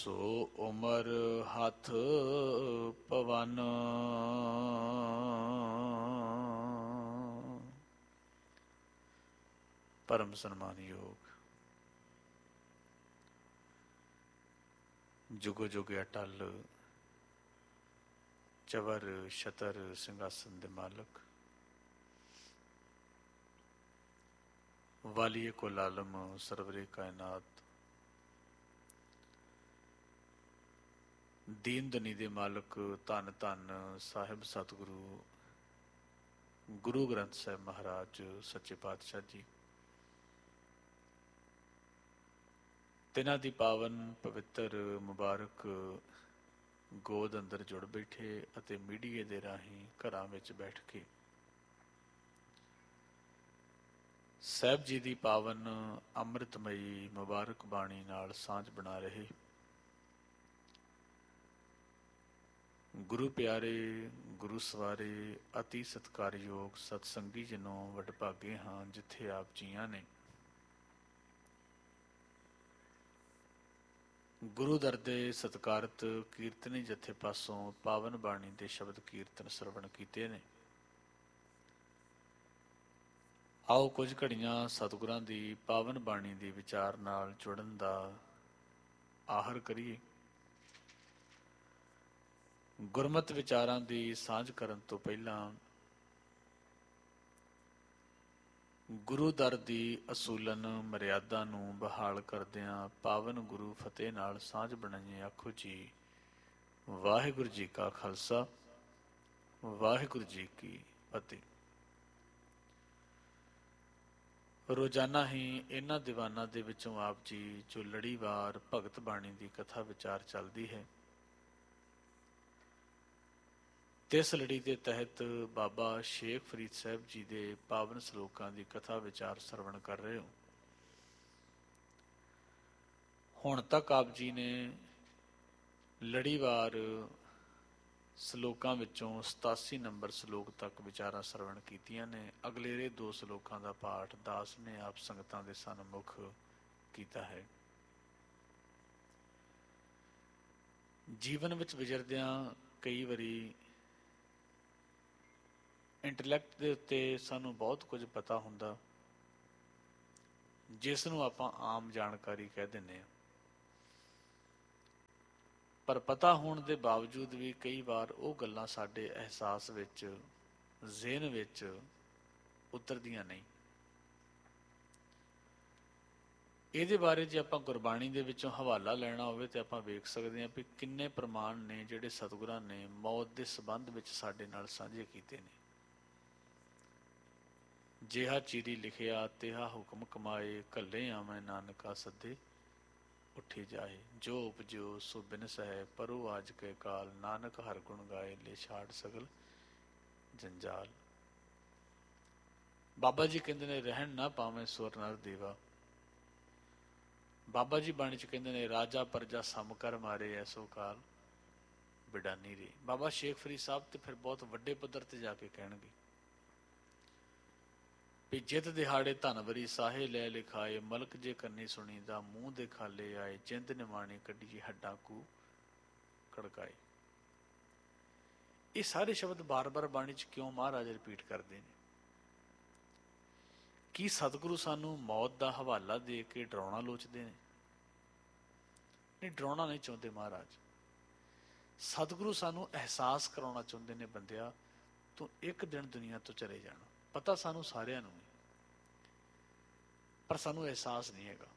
ਸੋ ਉਮਰ ਹੱਥ ਪਵਨ। ਪਰਮ ਸਨਮਾਨਯੋਗ ਜੁਗੋ ਜੁਗ ਅਟਲ ਚਵਰ ਛਤਰ ਸਿੰਘਾਸਨ ਦੇ ਮਾਲਕ, ਵਾਲੀਏ ਕੁਲ ਆਲਮ ਸਰਵਰੇ ਕਾਇਨਾਤ, ਦੀਨ ਦਨੀ ਦੇ ਮਾਲਕ, ਧੰਨ ਧੰਨ ਸਾਹਿਬ ਸਤਿਗੁਰੂ ਗੁਰੂ ਗ੍ਰੰਥ ਸਾਹਿਬ ਮਹਾਰਾਜ ਸੱਚੇ ਪਾਤਸ਼ਾਹ ਜੀ, ਤਿਨਾਂ ਦੀ ਪਾਵਨ ਪਵਿੱਤਰ ਮੁਬਾਰਕ ਗੋਦ ਅੰਦਰ ਜੁੜ ਬੈਠੇ ਅਤੇ ਮੀਡੀਏ ਦੇ ਰਾਹੀਂ ਘਰਾਂ ਵਿੱਚ ਬੈਠ ਕੇ ਸਾਹਿਬ ਜੀ ਦੀ ਪਾਵਨ ਅੰਮ੍ਰਿਤਮਈ ਮੁਬਾਰਕ ਬਾਣੀ ਨਾਲ ਸਾਂਝ ਬਣਾ ਰਹੇ ਗੁਰੂ ਪਿਆਰੇ, ਗੁਰੂ ਸਵਾਰੇ, ਅਤੀ ਸਤਿਕਾਰਯੋਗ ਸਤਸੰਗੀ ਜਨੋਂ ਵਡਭਾਗੇ ਹਾਂ ਜਿੱਥੇ ਆਪ ਜੀਆਂ ਨੇ। ਗੁਰੂ ਦਰ ਦੇ ਸਤਿਕਾਰਤ ਕੀਰਤਨੀ ਜਥੇ ਪਾਸੋਂ ਪਾਵਨ ਬਾਣੀ ਦੇ ਸ਼ਬਦ ਕੀਰਤਨ ਸਰਵਣ ਕੀਤੇ ਨੇ। ਆਓ ਕੁਝ ਘੜੀਆਂ ਸਤਿਗੁਰਾਂ ਦੀ ਪਾਵਨ ਬਾਣੀ ਦੇ ਵਿਚਾਰ ਨਾਲ ਜੁੜਨ ਦਾ ਆਹਰ ਕਰੀਏ। ਗੁਰਮਤਿ ਵਿਚਾਰਾਂ ਦੀ ਸਾਂਝ ਕਰਨ ਤੋਂ ਪਹਿਲਾਂ ਗੁਰੂ ਦਰ ਦੀ ਅਸੂਲਨ ਮਰਿਆਦਾ ਨੂੰ ਬਹਾਲ ਕਰਦਿਆਂ ਪਾਵਨ ਗੁਰੂ ਫਤਿਹ ਨਾਲ ਸਾਂਝ ਬਣਾਈਏ। ਆਖੋ ਜੀ ਵਾਹਿਗੁਰੂ ਜੀ ਕਾ ਖਾਲਸਾ, ਵਾਹਿਗੁਰੂ ਜੀ ਕੀ ਫਤਿਹ। ਰੋਜ਼ਾਨਾ ਹੀ ਇਹਨਾਂ ਦੀਵਾਨਾਂ ਦੇ ਵਿੱਚੋਂ ਆਪ ਜੀ ਜੋ ਲੜੀਵਾਰ ਭਗਤ ਬਾਣੀ ਦੀ ਕਥਾ ਵਿਚਾਰ ਚੱਲਦੀ ਹੈ, ਤਿਸ ਲੜੀ ਦੇ ਤਹਿਤ ਬਾਬਾ ਸ਼ੇਖ ਫਰੀਦ ਸਾਹਿਬ ਜੀ ਦੇ ਪਾਵਨ ਸਲੋਕਾਂ ਦੀ ਕਥਾ ਵਿਚਾਰ ਸਰਵਣ ਕਰ ਰਹੇ ਹੋ। ਹੁਣ ਤੱਕ ਆਪ ਜੀ ਨੇ ਲੜੀਵਾਰ ਸਲੋਕਾਂ ਵਿੱਚੋਂ 87 ਨੰਬਰ ਸਲੋਕ ਤੱਕ ਵਿਚਾਰਾਂ ਸਰਵਣ ਕੀਤੀਆਂ ਨੇ। ਅਗਲੇਰੇ 2 ਸਲੋਕਾਂ ਦਾ ਪਾਠ ਦਾਸ ਨੇ ਆਪ ਸੰਗਤਾਂ ਦੇ ਸਨਮੁਖ ਕੀਤਾ ਹੈ। ਜੀਵਨ ਵਿੱਚ ਵਿਚਰਦਿਆਂ ਕਈ ਵਾਰੀ ਇੰਟਲੈਕਟ ਦੇ ਉੱਤੇ ਸਾਨੂੰ ਬਹੁਤ ਕੁਝ ਪਤਾ ਹੁੰਦਾ, ਜਿਸ ਨੂੰ ਆਪਾਂ ਆਮ ਜਾਣਕਾਰੀ ਕਹਿ ਦਿੰਦੇ ਹਾਂ, ਪਰ ਪਤਾ ਹੋਣ ਦੇ ਬਾਵਜੂਦ ਵੀ ਕਈ ਵਾਰ ਉਹ ਗੱਲਾਂ ਸਾਡੇ ਅਹਿਸਾਸ ਵਿੱਚ, ਜ਼ਿਹਨ ਵਿੱਚ ਉਤਰਦੀਆਂ ਨਹੀਂ। ਇਹਦੇ ਬਾਰੇ ਜੇ ਆਪਾਂ ਗੁਰਬਾਣੀ ਦੇ ਵਿੱਚੋਂ ਹਵਾਲਾ ਲੈਣਾ ਹੋਵੇ ਤਾਂ ਆਪਾਂ ਵੇਖ ਸਕਦੇ ਹਾਂ ਵੀ ਕਿੰਨੇ ਪ੍ਰਮਾਣ ਨੇ ਜਿਹੜੇ ਸਤਿਗੁਰਾਂ ਨੇ ਮੌਤ ਦੇ ਸੰਬੰਧ ਵਿੱਚ ਸਾਡੇ ਨਾਲ ਸਾਂਝੇ ਕੀਤੇ ਨੇ। ਜਿਹਾ ਚੀਰੀ ਲਿਖਿਆ ਤਿਹਾ ਹੁਕਮ ਕਮਾਏ, ਘੱਲੇ ਆਵੇਂ ਨਾਨਕਾ ਸੱਦੇ ਉੱਠੀ ਜਾਏ, ਜੋ ਉਪਜਿਓ ਸੋ ਬਿਨਸ ਹੈ, ਪਰੋ ਆਜ ਕੇ ਕਾਲ, ਨਾਨਕ ਹਰ ਗੁਣ ਗਾਏ, ਲੈ ਛਾੜ ਸਗਲ ਜੰਜਾਲ। ਬਾਬਾ ਜੀ ਕਹਿੰਦੇ ਨੇ ਰਹਿਣ ਨਾ ਪਾਵੇਂ ਸੁਰ ਨਰ ਦੇਵਾ। ਬਾਬਾ ਜੀ ਬਾਣੀ ਚ ਕਹਿੰਦੇ ਨੇ ਰਾਜਾ ਪ੍ਰਜਾ ਸਮ ਕਰ ਮਾਰੇ, ਐਸੋ ਕਾਲ ਬਿਡਾਨੀ ਰੇ। ਬਾਬਾ ਸ਼ੇਖ ਫਰੀਦ ਸਾਹਿਬ ਤੇ ਫਿਰ ਬਹੁਤ ਵੱਡੇ ਪੱਧਰ ਤੇ ਜਾ ਕੇ ਕਹਿਣਗੇ ਵੀ ਜਿੱਤ ਦਿਹਾੜੇ ਧਨਵਰੀ ਸਾਹੇ ਲੈ ਲਿਖਾਏ, ਮਲਕ ਜੇ ਕੰਨੀ ਸੁਣੀ ਦਾ ਮੂੰਹ ਦੇ ਖਾਲੇ ਆਏ, ਜਿੰਦ ਨਿਮਾਣੀ ਕੱਢੀਏ ਹੱਡਾਂ ਕੂ ਖੜਕਾਏ। ਇਹ ਸਾਰੇ ਸ਼ਬਦ ਬਾਰ-ਬਾਰ ਬਾਣੀ ਚ ਕਿਉਂ ਮਹਾਰਾਜ ਰਿਪੀਟ ਕਰਦੇ ਨੇ? ਕੀ ਸਤਿਗੁਰੂ ਸਾਨੂੰ ਮੌਤ ਦਾ ਹਵਾਲਾ ਦੇ ਕੇ ਡਰਾਉਣਾ ਲੋਚਦੇ ਨੇ? ਨਹੀਂ, ਡਰਾਉਣਾ ਨਹੀਂ ਚਾਹੁੰਦੇ ਮਹਾਰਾਜ। ਸਤਿਗੁਰੂ ਸਾਨੂੰ ਅਹਿਸਾਸ ਕਰਾਉਣਾ ਚਾਹੁੰਦੇ ਨੇ, ਬੰਦਿਆ ਤੂੰ ਇੱਕ ਦਿਨ ਦੁਨੀਆ ਤੋਂ ਚਲੇ ਜਾਣਾ। ਪਤਾ ਸਾਨੂੰ ਸਾਰਿਆਂ ਨੂੰ, ਪਰ ਸਾਨੂੰ ਅਹਿਸਾਸ ਨਹੀਂ ਹੈਗਾ।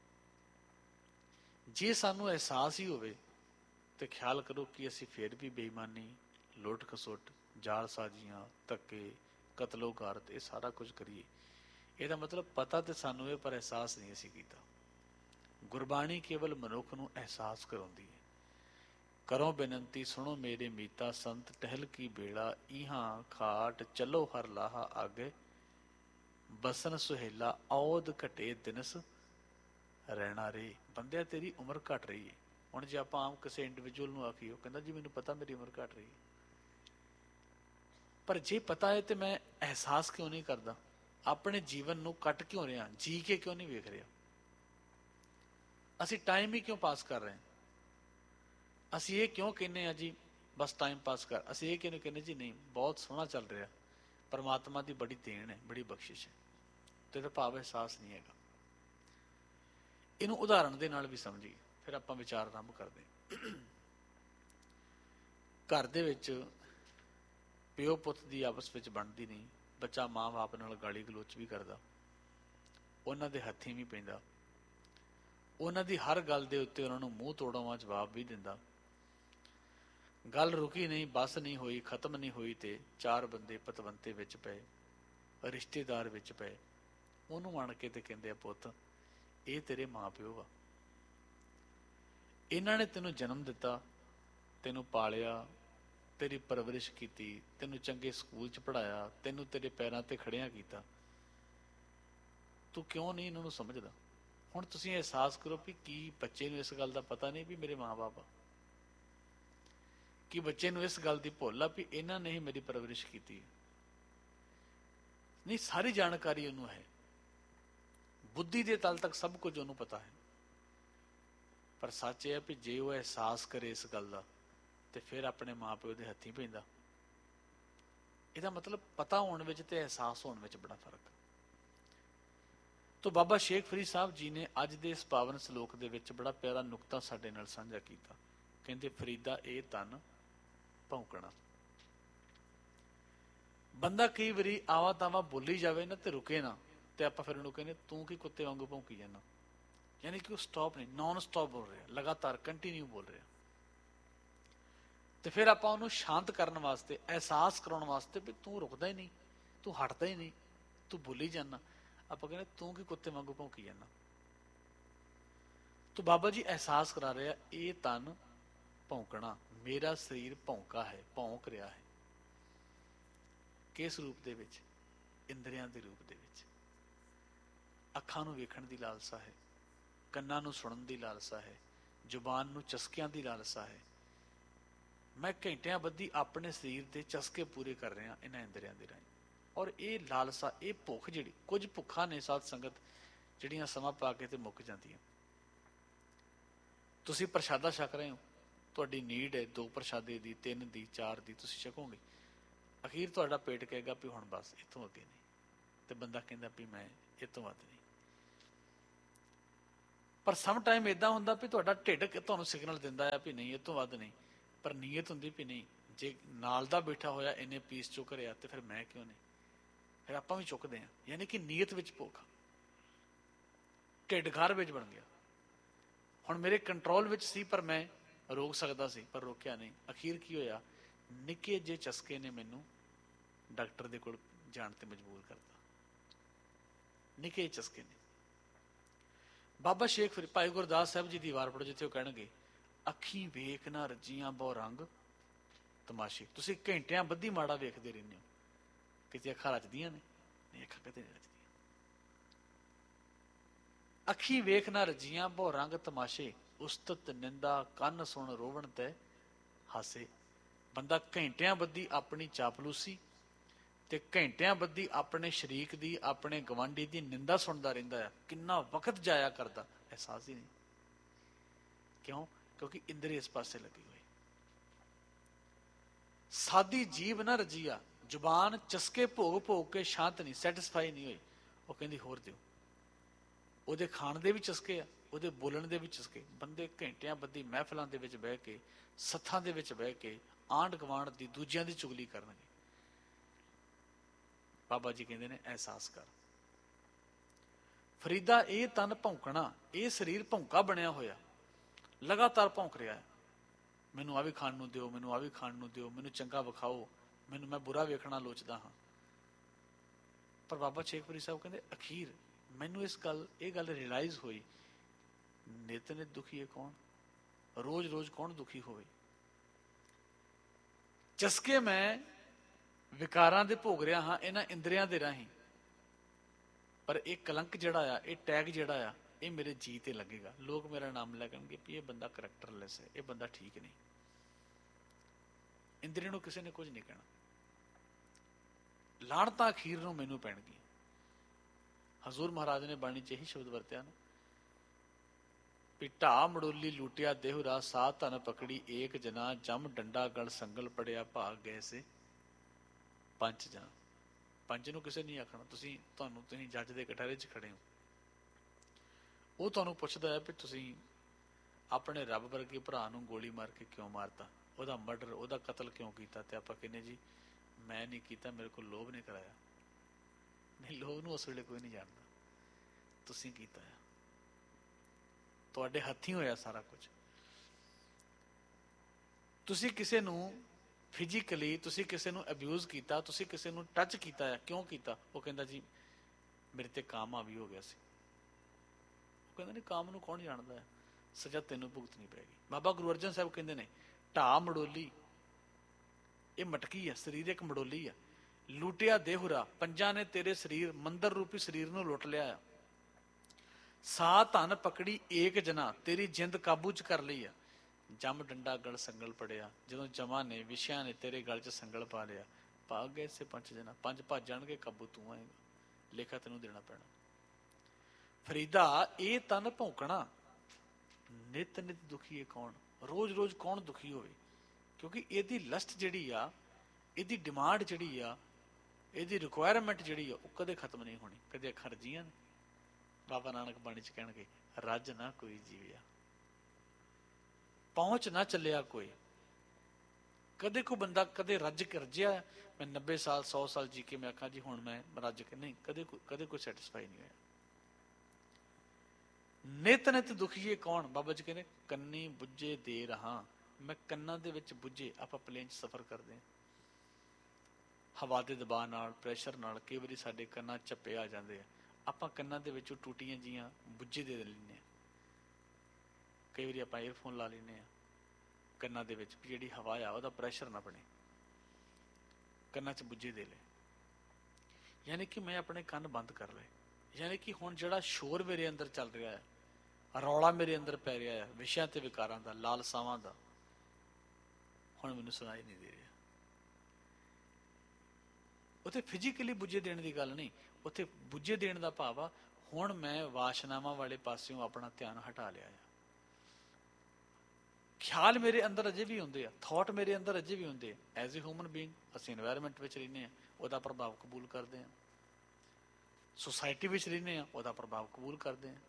ਜੇ ਸਾਨੂੰ ਅਹਿਸਾਸ ਹੀ ਹੋਵੇ ਤੇ ਖਿਆਲ ਕਰੋ ਕਿ ਅਸੀਂ ਫਿਰ ਵੀ ਬੇਈਮਾਨੀ, ਲੁੱਟ ਖਸੁੱਟ, ਜਾਲ ਸਾਜ਼ੀਆਂ, ਧੱਕੇ, ਕਤਲੋ ਗਾਰਤ, ਇਹ ਸਾਰਾ ਕੁਝ ਕਰੀਏ। ਇਹਦਾ ਮਤਲਬ ਪਤਾ ਤੇ ਸਾਨੂੰ ਇਹ, ਪਰ ਅਹਿਸਾਸ ਨਹੀਂ ਅਸੀਂ ਕੀਤਾ। ਗੁਰਬਾਣੀ ਕੇਵਲ ਮਨੁੱਖ ਨੂੰ ਅਹਿਸਾਸ ਕਰਾਉਂਦੀ ਹੈ। ਕਰੋ ਬੇਨੰਤੀ ਸੁਣੋ ਮੇਰੇ ਮੀਤਾ, ਸੰਤ ਟਹਿਲ ਕੀ ਬੇੜਾ, ਇਹਾਂ ਖਾਟ ਚਲੋ ਹਰ ਲਾਹਾ ਆਗੇ, ਬਸਨ ਸੁਹੇਲਾ ਔਦ ਘਟੇ ਦਿਨਸ ਰਹਿਣਾ ਰੇ। ਬੰਦਿਆ ਤੇਰੀ ਉਮਰ ਘਟ ਰਹੀ ਹੈ। ਹੁਣ ਜੇ ਆਪਾਂ ਆਮ ਕਿਸੇ ਇੰਡੀਵਿਜੂਅਲ ਨੂੰ ਆਖੀਏ, ਉਹ ਕਹਿੰਦਾ ਜੀ ਮੈਨੂੰ ਪਤਾ ਮੇਰੀ ਉਮਰ ਘਟ ਰਹੀ ਹੈ, ਪਰ ਜੇ ਪਤਾ ਹੈ ਤੇ ਮੈਂ ਅਹਿਸਾਸ ਕਿਉਂ ਨਹੀਂ ਕਰਦਾ? ਆਪਣੇ ਜੀਵਨ ਨੂੰ ਕੱਟ ਕਿਉਂ ਰਿਹਾ? ਜੀ ਕੇ ਕਿਉਂ ਨਹੀਂ ਵੇਖ ਰਿਹਾ? ਅਸੀਂ ਟਾਈਮ ਹੀ ਕਿਉਂ ਪਾਸ ਕਰ ਰਹੇ ਹਾਂ? ਅਸੀਂ ਇਹ ਕਿਉਂ ਕਹਿੰਦੇ ਆ ਜੀ ਬਸ ਟਾਈਮ ਪਾਸ ਕਰ, ਅਸੀਂ ਇਹ ਕਿਉਂ ਕਹਿੰਦੇ ਜੀ ਨਹੀਂ ਬਹੁਤ ਸੋਹਣਾ ਚੱਲ ਰਿਹਾ, ਪਰਮਾਤਮਾ ਦੀ ਬੜੀ ਦੇਣ ਹੈ, ਬੜੀ ਬਖਸ਼ਿਸ਼ ਹੈ, ਤੇ ਇਹਦਾ ਭਾਵ ਅਹਿਸਾਸ ਨਹੀਂ ਹੈਗਾ। ਇਹਨੂੰ ਉਦਾਹਰਣ ਦੇ ਨਾਲ ਵੀ ਸਮਝੀਏ, ਫਿਰ ਆਪਾਂ ਵਿਚਾਰ ਆਰੰਭ ਕਰਦੇ ਹਾਂ। ਘਰ ਦੇ ਵਿੱਚ ਪਿਓ ਪੁੱਤ ਦੀ ਆਪਸ ਵਿੱਚ ਬਣਦੀ ਨਹੀਂ, ਬੱਚਾ ਮਾਂ ਬਾਪ ਨਾਲ ਗਾਲੀ ਗਲੋਚ ਵੀ ਕਰਦਾ, ਉਹਨਾਂ ਦੇ ਹੱਥੀਂ ਵੀ ਪੈਂਦਾ, ਉਹਨਾਂ ਦੀ ਹਰ ਗੱਲ ਦੇ ਉੱਤੇ ਉਹਨਾਂ ਨੂੰ ਮੂੰਹ ਤੋੜਾਵਾਂ ਜਵਾਬ ਵੀ ਦਿੰਦਾ। ਗੱਲ ਰੁਕੀ ਨਹੀਂ, ਬਸ ਨਹੀਂ ਹੋਈ, ਖਤਮ ਨਹੀਂ ਹੋਈ, ਤੇ ਚਾਰ ਬੰਦੇ ਪਤਵੰਤੇ ਵਿੱਚ ਪਏ, ਰਿਸ਼ਤੇਦਾਰ ਵਿੱਚ ਪਏ, ਉਹਨੂੰ ਆਣ ਕੇ ਤੇ ਕਹਿੰਦੇ ਆ ਪੁੱਤ ਇਹ ਤੇਰੇ ਮਾਂ ਪਿਓ ਆ, ਇਹਨਾਂ ਨੇ ਤੈਨੂੰ ਜਨਮ ਦਿੱਤਾ, ਤੈਨੂੰ ਪਾਲਿਆ, ਤੇਰੀ ਪਰਵਰਿਸ਼ ਕੀਤੀ, ਤੈਨੂੰ ਚੰਗੇ ਸਕੂਲ 'ਚ ਪੜ੍ਹਾਇਆ, ਤੈਨੂੰ ਤੇਰੇ ਪੈਰਾਂ ਤੇ ਖੜਿਆ ਕੀਤਾ, ਤੂੰ ਕਿਉਂ ਨਹੀਂ ਇਹਨਾਂ ਨੂੰ ਸਮਝਦਾ? ਹੁਣ ਤੁਸੀਂ ਅਹਿਸਾਸ ਕਰੋ ਵੀ ਕੀ ਬੱਚੇ ਨੂੰ ਇਸ ਗੱਲ ਦਾ ਪਤਾ ਨਹੀਂ ਵੀ ਮੇਰੇ ਮਾਂ ਬਾਪ ਆ? ਕਿ ਬੱਚੇ ਨੂੰ ਇਸ ਗੱਲ ਦੀ ਭੁੱਲ ਆ ਵੀ ਇਹਨਾਂ ਨੇ ਹੀ ਮੇਰੀ ਪਰਵਰਿਸ਼ ਕੀਤੀ ਹੈ? ਨਹੀਂ, ਸਾਰੀ ਜਾਣਕਾਰੀ ਉਹਨੂੰ ਹੈ, ਬੁੱਧੀ ਦੇ ਤਲ ਤੱਕ ਸਭ ਕੁਝ ਉਹਨੂੰ ਪਤਾ ਹੈ। ਪਰ ਸੱਚ ਇਹ ਹੈ ਵੀ ਜੇ ਉਹ ਅਹਿਸਾਸ ਕਰੇ ਇਸ ਗੱਲ ਦਾ ਤੇ ਫਿਰ ਆਪਣੇ ਮਾਂ ਪਿਓ ਦੇ ਹੱਥੀਂ ਪੈਂਦਾ। ਇਹਦਾ ਮਤਲਬ ਪਤਾ ਹੋਣ ਵਿੱਚ ਤੇ ਅਹਿਸਾਸ ਹੋਣ ਵਿੱਚ ਬੜਾ ਫਰਕ। ਤੋ ਬਾਬਾ ਸ਼ੇਖ ਫਰੀਦ ਸਾਹਿਬ ਜੀ ਨੇ ਅੱਜ ਦੇ ਇਸ ਪਾਵਨ ਸਲੋਕ ਦੇ ਵਿੱਚ ਬੜਾ ਪਿਆਰਾ ਨੁਕਤਾ ਸਾਡੇ ਨਾਲ ਸਾਂਝਾ ਕੀਤਾ। ਕਹਿੰਦੇ ਫਰੀਦਾ ਇਹ ਤਨ ਭੌਂਕਣਾ। ਬੰਦਾ ਕਈ ਵਾਰੀ ਆਵਾ ਤਾਵਾ ਬੋਲੀ ਜਾਵੇ ਨਾ ਤੇ ਰੁਕੇ ਨਾ, ਤੇ ਆਪਾਂ ਫਿਰ ਉਹਨੂੰ ਕਹਿੰਦੇ ਤੂੰ ਕੀ ਕੁੱਤੇ ਵਾਂਗੂ ਭੌਂਕੀ ਜਾਂਦਾ, ਯਾਨੀ ਕਿ ਉਹ ਸਟਾਪ ਨਹੀਂ, ਨੌਨ ਸਟਾਪ ਬੋਲ ਰਿਹਾ, ਲਗਾਤਾਰ ਕੰਟੀਨਿਊ ਬੋਲ ਰਿਹਾ। ਤੇ ਫਿਰ ਆਪਾਂ ਉਹਨੂੰ ਸ਼ਾਂਤ ਕਰਨ ਵਾਸਤੇ, ਅਹਿਸਾਸ ਕਰਾਉਣ ਵਾਸਤੇ ਵੀ ਤੂੰ ਰੁਕਦਾ ਹੀ ਨਹੀਂ, ਤੂੰ ਹਟਦਾ ਹੀ ਨਹੀਂ, ਤੂੰ ਬੋਲੀ ਜਾਂਦਾ, ਆਪਾਂ ਕਹਿੰਦੇ ਤੂੰ ਕੀ ਕੁੱਤੇ ਵਾਂਗੂ ਭੌਂਕੀ ਜਾਂਦਾ। ਤੋ ਬਾਬਾ ਜੀ ਅਹਿਸਾਸ ਕਰਾ ਰਿਹਾ ਇਹ ਤਨ ਭੌਂਕਣਾ, ਮੇਰਾ ਸਰੀਰ ਭੌਂਕਾ ਹੈ, ਭੌਂਕ ਰਿਹਾ ਹੈ। ਕਿਸ ਰੂਪ ਦੇ ਵਿੱਚ? ਇੰਦਰੀਆਂ ਦੇ ਰੂਪ ਦੇ ਵਿੱਚ। ਅੱਖਾਂ ਨੂੰ ਵੇਖਣ ਦੀ ਲਾਲਸਾ ਹੈ, ਕੰਨਾਂ ਨੂੰ ਸੁਣਨ ਦੀ ਲਾਲਸਾ ਹੈ, ਜ਼ੁਬਾਨ ਨੂੰ ਚਸਕਿਆਂ ਦੀ ਲਾਲਸਾ ਹੈ। ਮੈਂ ਘੰਟਿਆਂ ਬੱਧੀ ਆਪਣੇ ਸਰੀਰ ਦੇ ਚਸਕੇ ਪੂਰੇ ਕਰ ਰਿਹਾ ਇਹਨਾਂ ਇੰਦਰੀਆਂ ਦੇ ਰਾਹੀਂ। ਔਰ ਇਹ ਲਾਲਸਾ, ਇਹ ਭੁੱਖ, ਜਿਹੜੀ ਕੁਝ ਭੁੱਖਾਂ ਨੇ ਸਾਧ ਸੰਗਤ ਜਿਹੜੀਆਂ ਸਮਾਂ ਪਾ ਕੇ ਤੇ ਮੁੱਕ ਜਾਂਦੀਆਂ। ਤੁਸੀਂ ਪ੍ਰਸ਼ਾਦਾ ਛਕ ਰਹੇ ਹੋ, ਤੁਹਾਡੀ ਨੀਡ ਹੈ 2 ਪ੍ਰਸ਼ਾਦੇ ਦੀ, 3 ਦੀ, 4 ਦੀ, ਤੁਸੀਂ ਛਕੋਗੇ। ਅਖੀਰ ਤੁਹਾਡਾ ਪੇਟ ਕਹੇਗਾ ਵੀ ਹੁਣ ਬਸ ਇੱਥੋਂ ਅੱਗੇ ਨਹੀਂ, ਤੇ ਬੰਦਾ ਕਹਿੰਦਾ ਵੀ ਮੈਂ ਇਹ ਤੋਂ ਵੱਧ ਨਹੀਂ। ਪਰ ਸਮ ਟਾਈਮ ਏਦਾਂ ਹੁੰਦਾ ਵੀ ਤੁਹਾਡਾ ਢਿੱਡ ਤੁਹਾਨੂੰ ਸਿਗਨਲ ਦਿੰਦਾ ਹੈ ਵੀ ਨਹੀਂ ਇਹ ਤੋਂ ਵੱਧ ਨਹੀਂ, ਪਰ ਨੀਅਤ ਹੁੰਦੀ ਵੀ ਨਹੀਂ, ਜੇ ਨਾਲ ਦਾ ਬੈਠਾ ਹੋਇਆ ਇਹਨੇ ਪੀਸ ਚੁੱਕ ਰਿਹਾ ਤੇ ਫਿਰ ਮੈਂ ਕਿਉਂ ਨਹੀਂ, ਫਿਰ ਆਪਾਂ ਵੀ ਚੁੱਕਦੇ ਹਾਂ। ਯਾਨੀ ਕਿ ਨੀਅਤ ਵਿੱਚ ਭੁੱਖ, ਢਿੱਡ ਘਰ ਵਿੱਚ ਬਣ ਗਿਆ। ਹੁਣ ਮੇਰੇ ਕੰਟਰੋਲ ਵਿੱਚ ਸੀ, ਪਰ ਮੈਂ ਰੋਕ ਸਕਦਾ ਸੀ, ਪਰ ਰੋਕਿਆ ਨਹੀਂ। ਅਖੀਰ ਕੀ ਹੋਇਆ? ਨਿੱਕੇ ਜਿਹੇ ਚਸਕੇ ਨੇ ਮੈਨੂੰ ਡਾਕਟਰ ਦੇ ਕੋਲ ਜਾਣ ਤੇ ਮਜਬੂਰ ਕਰਤਾ। ਨਿੱਕੇ ਚਸਕੇ ਨੇ। ਬਾਬਾ ਸ਼ੇਖ ਫਰੀਦ, ਭਾਈ ਗੁਰਦਾਸ ਸਾਹਿਬ ਜੀ ਦੀ ਵਾਰ ਪੜੋ, ਜਿੱਥੇ ਉਹ ਕਹਿਣਗੇ ਅੱਖੀਂ ਵੇਖ ਨਾ ਰੱਜੀਆਂ ਬਹੁ ਰੰਗ ਤਮਾਸ਼ੇ। ਤੁਸੀਂ ਘੰਟਿਆਂ ਬੱਧੀ ਮਾੜਾ ਵੇਖਦੇ ਰਹਿੰਦੇ ਹੋ, ਕਿਤੇ ਅੱਖਾਂ ਰਚਦੀਆਂ ਨੇ? ਨਹੀਂ, ਅੱਖਾਂ ਕਦੇ ਨਹੀਂ ਰਚਦੀਆਂ। ਅੱਖੀਂ ਵੇਖ ਨਾ ਰੱਜੀਆਂ ਬਹੁ ਰੰਗ ਤਮਾਸ਼ੇ, ਉਸਤਤ ਨਿੰਦਾ ਕੰਨ ਸੁਣ ਰੋਵਣ ਤੇ ਹਾਸੇ। ਬੰਦਾ ਘੰਟਿਆਂ ਬੱਧੀ ਆਪਣੀ ਚਾਪਲੂਸੀ ਤੇ ਘੰਟਿਆਂ ਬੱਧੀ ਆਪਣੇ ਸ਼ਰੀਕ ਦੀ, ਆਪਣੇ ਗਵਾਂਢੀ ਦੀ ਨਿੰਦਾ ਸੁਣਦਾ ਰਹਿੰਦਾ ਹੈ। ਕਿੰਨਾ ਵਕਤ ਜਾਇਆ ਕਰਦਾ, ਅਹਿਸਾਸ ਹੀ ਨਹੀਂ। ਕਿਉਂ? ਕਿਉਂਕਿ ਇੰਦਰੀ ਇਸ ਪਾਸੇ ਲੱਗੀ ਹੋਈ। ਸਾਦੀ ਜੀਭ ਨਾ ਰਜੀਆ, ਜ਼ੁਬਾਨ ਚਸਕੇ ਭੋਗ ਭੋਗ ਕੇ ਸ਼ਾਂਤ ਨਹੀਂ, ਸੈਟਿਸਫਾਈ ਨਹੀਂ ਹੋਈ। ਉਹ ਕਹਿੰਦੀ ਹੋਰ ਦਿਓ। ਉਹਦੇ ਖਾਣ ਦੇ ਵੀ ਚਸਕੇ ਆ, ਉਹਦੇ ਬੋਲਣ ਦੇ ਵੀ ਚਸਕੇ। ਬੰਦੇ ਘੰਟਿਆਂ ਬੱਧੀ ਮਹਿਫਲਾਂ ਦੇ ਵਿੱਚ ਬਹਿ ਕੇ, ਸੱਥਾਂ ਦੇ ਵਿੱਚ ਬਹਿ ਕੇ ਆਂਢ ਗੁਆਂਢ ਦੀ, ਦੂਜਿਆਂ ਦੀ ਚੁਗਲੀ ਕਰਨਗੇ। ਬਾਬਾ ਜੀ ਕਹਿੰਦੇ ਨੇ ਅਹਿਸਾਸ ਕਰ। ਫਰੀਦਾ ਇਹ ਤਨ ਭੌਂਕਣਾ, ਇਹ ਸਰੀਰ ਭੌਂਕਾ ਬਣਿਆ ਹੋਇਆ, ਲਗਾਤਾਰ ਭੌਂਕ ਰਿਹਾ ਹੈ। ਮੈਨੂੰ ਆ ਵੀ ਖਾਣ ਨੂੰ ਦਿਓ, ਮੈਨੂੰ ਆ ਵੀ ਖਾਣ ਨੂੰ ਦਿਓ, ਮੈਨੂੰ ਚੰਗਾ ਵਿਖਾਓ, ਮੈਨੂੰ, ਮੈਂ ਬੁਰਾ ਵੇਖਣਾ ਲੋਚਦਾ ਹਾਂ। ਪਰ ਬਾਬਾ ਸ਼ੇਖ ਫਰੀਦ ਸਾਹਿਬ ਕਹਿੰਦੇ ਅਖੀਰ ਮੈਨੂੰ ਇਹ ਗੱਲ ਰਿਅਲਾਈਜ਼ ਹੋਈ, ਨਿਤ ਨਿਤ ਦੁਖੀ ਹੈ ਕੌਣ? ਰੋਜ਼ ਰੋਜ਼ ਕੌਣ ਦੁਖੀ ਹੋਵੇ? ਚਸਕੇ ਮੈਂ ਵਿਕਾਰਾਂ ਦੇ ਭੋਗ ਰਿਹਾ ਹਾਂ ਇਹਨਾਂ ਇੰਦਰੀਆਂ ਦੇ ਰਾਹੀਂ, ਪਰ ਇਹ ਕਲੰਕ ਜਿਹੜਾ ਆ, ਇਹ ਟੈਗ ਜਿਹੜਾ ਆ, ਇਹ ਮੇਰੇ ਜੀ ਤੇ ਲੱਗੇਗਾ। ਲੋਕ ਮੇਰਾ ਨਾਮ ਲੈ ਕਹਿਣਗੇ ਵੀ ਇਹ ਬੰਦਾ ਕਰੈਕਟਰਲੈਸ ਹੈ, ਇਹ ਬੰਦਾ ਠੀਕ ਨਹੀਂ। ਇੰਦਰੀ ਨੂੰ ਕਿਸੇ ਨੇ ਕੁਝ ਨਹੀਂ ਕਹਿਣਾ, ਲਾਹਣਤਾਂ ਅਖੀਰ ਨੂੰ ਮੈਨੂੰ ਪੈਣਗੀਆਂ। ਹਜ਼ੂਰ ਮਹਾਰਾਜ ਨੇ ਬਾਣੀ 'ਚ ਇਹੀ ਸ਼ਬਦ ਵਰਤਿਆ ਨਾ, ਵੀ ਢਾ ਮੜੋਲੀ ਲੂਟਿਆ ਦੇਹੁਰਾ, ਸਾਹ ਧਨ ਪਕੜੀ ਏਕ ਜਨਾ, ਜਮ ਡੰਡਾ ਗਲ ਸੰਗਲ ਪੜਿਆ, ਭਾਗ ਗਏ ਸੇ ਪੰਜ ਜਨਾ। ਪੰਜ ਨੂੰ ਕਿਸੇ ਨਹੀਂ ਆਖਣਾ, ਤੁਸੀਂ ਜੱਜ ਦੇ ਕਟਹਿਰੇ 'ਚ ਖੜੇ ਹੋ। ਉਹ ਤੁਹਾਨੂੰ ਪੁੱਛਦਾ ਹੈ ਵੀ ਤੁਸੀਂ ਆਪਣੇ ਰੱਬ ਵਰਗੇ ਭਰਾ ਨੂੰ ਗੋਲੀ ਮਾਰ ਕੇ ਕਿਉਂ ਮਾਰਤਾ, ਉਹਦਾ ਮਰਡਰ, ਉਹਦਾ ਕਤਲ ਕਿਉਂ ਕੀਤਾ? ਤੇ ਆਪਾਂ ਕਹਿੰਦੇ ਜੀ ਮੈਂ ਨਹੀਂ ਕੀਤਾ, ਮੇਰੇ ਕੋਲ ਲੋਭ ਨੇ ਕਰਾਇਆ। ਨਹੀਂ, ਲੋਭ ਨੂੰ ਉਸ ਵੇਲੇ ਕੋਈ ਨਹੀਂ ਜਾਣਦਾ, ਤੁਸੀਂ ਕੀਤਾ ਆ, ਤੁਹਾਡੇ ਹੱਥੀਂ ਹੋਇਆ ਸਾਰਾ ਕੁਝ। ਤੁਸੀਂ ਕਿਸੇ ਨੂੰ ਫਿਜ਼ੀਕਲੀ, ਤੁਸੀਂ ਕਿਸੇ ਨੂੰ ਅਬਿਊਜ਼ ਕੀਤਾ, ਤੁਸੀਂ ਕਿਸੇ ਨੂੰ ਟੱਚ ਕੀਤਾ ਹੈ, ਕਿਉਂ ਕੀਤਾ? ਉਹ ਕਹਿੰਦਾ ਜੀ ਮੇਰੇ ਤੇ ਕਾਮ ਹਾਵੀ ਹੋ ਗਿਆ ਸੀ। ਉਹ ਕਹਿੰਦਾ ਨਹੀਂ, ਕਾਮ ਨੂੰ ਕੌਣ ਜਾਣਦਾ ਹੈ, ਸਜ਼ਾ ਤੈਨੂੰ ਭੁਗਤਣੀ ਪਏਗੀ। ਬਾਬਾ ਗੁਰੂ ਅਰਜਨ ਸਾਹਿਬ ਕਹਿੰਦੇ ਨੇ ਢਾ ਮੜੋਲੀ, ਇਹ ਮਟਕੀ ਆ, ਸਰੀਰ ਇੱਕ ਮੜੋਲੀ ਆ। ਲੁੱਟਿਆ ਦੇਹੁਰਾ, ਪੰਜਾਂ ਨੇ ਤੇਰੇ ਸਰੀਰ, ਮੰਦਰ ਰੂਪੀ ਸਰੀਰ ਨੂੰ ਲੁੱਟ ਲਿਆ ਆ। ਸਾਹ ਧਨ ਪਕੜੀ ਏਕ ਜਨਾ, ਤੇਰੀ ਜਿੰਦ ਕਾਬੂ 'ਚ ਕਰ ਲਈ ਆ। ਜਮ ਡੰਡਾ ਗਲ ਸੰਗਲ ਪੜਿਆ, ਜਦੋਂ ਜਮਾਂ ਨੇ, ਵਿਸ਼ਿਆਂ ਨੇ ਤੇਰੇ ਗਲ 'ਚ ਸੰਗਲ ਪਾ ਲਿਆ, ਭਾਗ ਗਏ ਸੇ ਪੰਜ ਜਨਾ, ਪੰਜ ਭੱਜ ਜਾਣਗੇ, ਕਾਬੂ ਤੂੰ ਆਏਗਾ, ਲੇਖਾ ਤੈਨੂੰ ਦੇਣਾ ਪੈਣਾ। ਫਰੀਦਾ ਇਹ ਤਨ ਭੌਂਕਣਾ, ਨਿਤ ਨਿਤ ਦੁਖੀਏ ਕੌਣ, ਰੋਜ਼ ਰੋਜ਼ ਕੌਣ ਦੁਖੀ ਹੋਵੇ? ਕਿਉਂਕਿ ਇਹਦੀ ਲਸਟ ਜਿਹੜੀ ਆ, ਇਹਦੀ ਡਿਮਾਂਡ ਜਿਹੜੀ ਆ, ਇਹਦੀ ਰਿਕੁਆਇਰਮੈਂਟ ਜਿਹੜੀ ਆ, ਉਹ ਕਦੇ ਖਤਮ ਨਹੀਂ ਹੋਣੀ। ਕਦੇ ਅੱਖਾਂ ਰੱਜੀਆਂ ਨੇ? ਬਾਬਾ ਨਾਨਕ ਬਾਣੀ 'ਚ ਕਹਿਣਗੇ ਰੱਜ ਨਾ ਕੋਈ ਜੀਵਿਆ, ਪਹੁੰਚ ਨਾ ਚੱਲਿਆ ਕੋਈ। ਕਦੇ ਕੋਈ ਬੰਦਾ ਕਦੇ ਰੱਜ ਕੇ ਰੱਜਿਆ ਮੈਂ 90 ਸਾਲ 100 ਸਾਲ ਜੀ ਕੇ ਮੈਂ ਆਖਾਂ ਜੀ ਹੁਣ ਮੈਂ ਰੱਜ ਕੇ? ਨਹੀਂ, ਕਦੇ ਕੋਈ ਸੈਟਿਸਫਾਈ ਨਹੀਂ ਹੋਇਆ। ਨਿਤ ਨਿਤ ਦੁਖੀਏ ਕੌਣ? ਬਾਬਾ ਜੀ ਕਹਿੰਦੇ ਕੰਨੀ ਬੁੱਝੇ ਦੇ ਰਹਾ, ਮੈਂ ਕੰਨਾਂ ਦੇ ਵਿੱਚ ਬੁੱਝੇ। ਆਪਾਂ ਪਲੇਨ 'ਚ ਸਫ਼ਰ ਕਰਦੇ ਹਾਂ, ਹਵਾ ਦੇ ਦਬਾਅ ਨਾਲ, ਪ੍ਰੈਸ਼ਰ ਨਾਲ ਕਈ ਵਾਰੀ ਸਾਡੇ ਕੰਨਾਂ 'ਚ ਝੱਪੇ ਆ ਜਾਂਦੇ ਆ, ਆਪਾਂ ਕੰਨਾਂ ਦੇ ਵਿੱਚੋਂ ਟੂਟੀਆਂ ਜੀਆਂ ਬੁੱਝੇ ਦੇ ਲੈਂਦੇ ਹਾਂ। ਕਈ ਵਾਰੀ ਆਪਾਂ ਏਅਰਫੋਨ ਲਾ ਲੈਂਦੇ ਹਾਂ ਕੰਨਾਂ ਦੇ ਵਿੱਚ, ਜਿਹੜੀ ਹਵਾ ਆ ਉਹਦਾ ਪ੍ਰੈਸ਼ਰ ਨਾ ਬਣੇ, ਕੰਨਾਂ 'ਚ ਬੁੱਝੇ ਦੇ ਲਏ। ਯਾਨੀ ਕਿ ਮੈਂ ਆਪਣੇ ਕੰਨ ਬੰਦ ਕਰ ਲਏ, ਯਾਨੀ ਕਿ ਹੁਣ ਜਿਹੜਾ ਸ਼ੋਰ ਮੇਰੇ ਅੰਦਰ ਚੱਲ ਰਿਹਾ ਹੈ, ਰੌਲਾ ਮੇਰੇ ਅੰਦਰ ਪੈ ਰਿਹਾ ਹੈ ਵਿਸ਼ਿਆਂ ਤੇ ਵਿਕਾਰਾਂ ਦਾ, ਲਾਲਸਾਵਾਂ ਦਾ, ਹੁਣ ਮੈਨੂੰ ਸੁਣਾਈ ਨਹੀਂ ਦੇ ਰਿਹਾ। ਉੱਥੇ ਫਿਜ਼ੀਕਲੀ ਬੁੱਝੇ ਦੇਣ ਦੀ ਗੱਲ ਨਹੀਂ, ਉੱਥੇ ਬੁੱਝੇ ਦੇਣ ਦਾ ਭਾਵ ਆ ਹੁਣ ਮੈਂ ਵਾਸ਼ਨਾਵਾਂ ਵਾਲੇ ਪਾਸਿਓਂ ਆਪਣਾ ਧਿਆਨ ਹਟਾ ਲਿਆ ਆ। ਖਿਆਲ ਮੇਰੇ ਅੰਦਰ ਅਜੇ ਵੀ ਹੁੰਦੇ ਆ, ਥਾਟ ਮੇਰੇ ਅੰਦਰ ਅਜੇ ਵੀ ਹੁੰਦੇ ਆ। ਐਜ਼ ਏ ਹਿਊਮਨ ਬੀਇੰਗ ਅਸੀਂ ਇਨਵਾਇਰਮੈਂਟ ਵਿੱਚ ਰਹਿੰਦੇ ਹਾਂ, ਉਹਦਾ ਪ੍ਰਭਾਵ ਕਬੂਲ ਕਰਦੇ ਹਾਂ। ਸੁਸਾਇਟੀ ਵਿੱਚ ਰਹਿੰਦੇ ਹਾਂ, ਉਹਦਾ ਪ੍ਰਭਾਵ ਕਬੂਲ ਕਰਦੇ ਹਾਂ।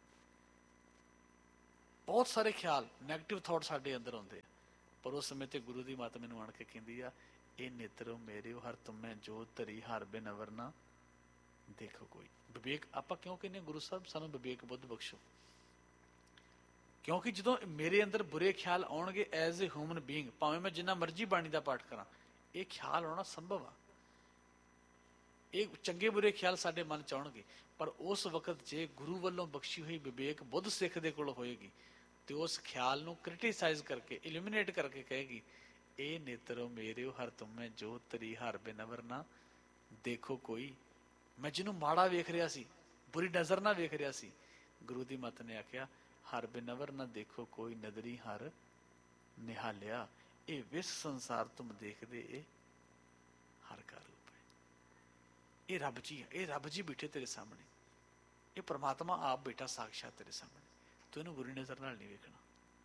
ਬਹੁਤ ਸਾਰੇ ਖਿਆਲ, ਨੈਗੇਟਿਵ ਥਾਟ ਸਾਡੇ ਅੰਦਰ ਆਉਂਦੇ ਆ, ਪਰ ਉਸ ਸਮੇਂ ਤੇ ਗੁਰੂ ਦੀ ਮੱਤ ਮੈਨੂੰ ਆਣ ਕੇ ਕਹਿੰਦੀ ਆ, ਇਹ ਨੇਤਰੋ ਮੇਰੇ ਹਰ ਤੁਮੈ ਜੋ ਧਰੀ, ਹਰ ਬਿਨ ਅਵਰ ਨਾ ਦੇਖੋ ਕੋਈ। ਵਿਵੇਕ ਆਪਾਂ ਕਿਉਂ ਕਹਿੰਦੇ ਗੁਰੂ ਸਾਹਿਬ ਸਾਨੂੰ ਵਿਵੇਕ ਬੁੱਧ ਬਖਸ਼ੋ? ਕਿਉਂਕਿ ਜਦੋਂ ਮੇਰੇ ਅੰਦਰ ਬੁਰੇ ਖਿਆਲ ਆਉਣਗੇ ਐਜ਼ ਏ ਹਿਊਮਨ ਬੀਇੰਗ, ਭਾਵੇਂ ਮੈਂ ਜਿੰਨਾ ਮਰਜ਼ੀ ਬਾਣੀ ਦਾ ਪਾਠ ਕਰਾਂ, ਇਹ ਖਿਆਲ ਆਉਣਾ ਸੰਭਵ ਆ। ਇਹ ਚੰਗੇ ਬੁਰੇ ਖਿਆਲ ਸਾਡੇ ਮਨ 'ਚ ਆਉਣਗੇ, ਪਰ ਉਸ ਵਕਤ ਜੇ ਗੁਰੂ ਵੱਲੋਂ ਬਖਸ਼ੀ ਹੋਈ ਵਿਵੇਕ ਬੁੱਧ ਸਿੱਖ ਦੇ ਕੋਲ ਹੋਏਗੀ ਤੇ ਉਸ ਖਿਆਲ ਨੂੰ ਕ੍ਰਿਟੀਸਾਈਜ਼ ਕਰਕੇ, ਇਲੂਮੀਨੇਟ ਕਰਕੇ ਕਹੇਗੀ, ਇਹ ਨੇਤਰੋ ਮੇਰੇ ਹਰ ਤੁਮੈ ਜੋ ਤਰੀ, ਹਰ ਬਿਨ ਅਵਰ ਨਾ ਦੇਖੋ ਕੋਈ। ਮੈਂ ਜਿਹਨੂੰ ਮਾੜਾ ਵੇਖ ਰਿਹਾ ਸੀ, ਬੁਰੀ ਨਜ਼ਰ ਨਾਲ ਵੇਖ ਰਿਹਾ ਸੀ, ਗੁਰੂ ਦੀ ਮੱਤ ਨੇ ਆਖਿਆ ਹਰ ਬਿਨ ਅਵਰ ਨਾ ਦੇਖੋ ਕੋਈ, ਨਦਰੀ ਹਰ ਨਿਹਾਲਿਆ। ਇਹ ਵਿਸ ਸੰਸਾਰ ਤੁਮ ਦੇਖਦੇ, ਇਹ ਹਰ ਕਰ ਰੂਪ ਹੈ। ਇਹ ਰੱਬ ਜੀ ਆ, ਇਹ ਰੱਬ ਜੀ ਬੈਠੇ ਤੇਰੇ ਸਾਹਮਣੇ, ਇਹ ਪ੍ਰਮਾਤਮਾ ਆਪ ਬੈਠਾ ਸਾਕਸ਼ਾਤ ਤੇਰੇ ਸਾਹਮਣੇ, ਤੂੰ ਇਹਨੂੰ ਬੁਰੀ ਨਜ਼ਰ ਨਾਲ ਨਹੀਂ ਵੇਖਣਾ।